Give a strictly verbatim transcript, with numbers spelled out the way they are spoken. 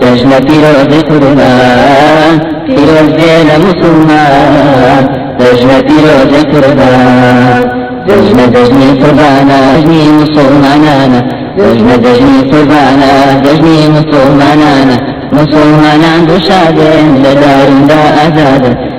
جژنە پیرۆزی قوربان پیرۆزیە لە موسڵمان جژنە پیرۆزی قوربان جژنە جژنی قوربانە جژنی موسڵمانانە جژنە جژنی قوربانە جژنی موسڵمانانە مسلمانان دوشادن لە دارندا ئازادن